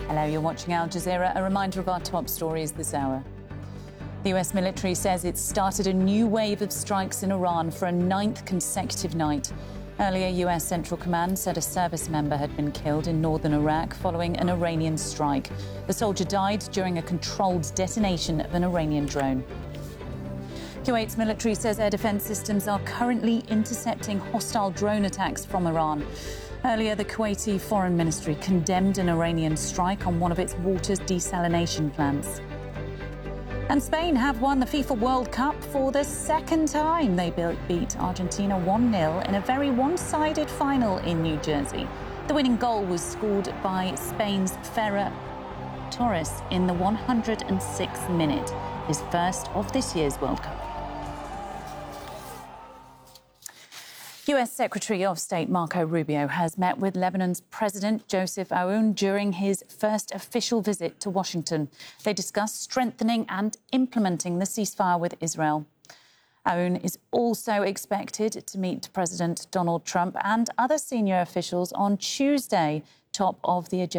Hello, you're watching Al Jazeera. A reminder of our top stories this hour. The US military says it's started a new wave of strikes in Iran for a 9th consecutive night. Earlier, US Central Command said a service member had been killed in northern Iraq following an Iranian strike. The soldier died during a controlled detonation of an Iranian drone. Kuwait's military says air defence systems are currently intercepting hostile drone attacks from Iran. Earlier, the Kuwaiti Foreign Ministry condemned an Iranian strike on one of its water desalination plants. And Spain have won the FIFA World Cup for the second time. They beat Argentina 1-0 in a very one-sided final in New Jersey. The winning goal was scored by Spain's Ferran Torres in the 106th minute, his first of this year's World Cup. US Secretary of State Marco Rubio has met with Lebanon's President Joseph Aoun during his first official visit to Washington. They discussed strengthening and implementing the ceasefire with Israel. Aoun is also expected to meet President Donald Trump and other senior officials on Tuesday, top of the agenda.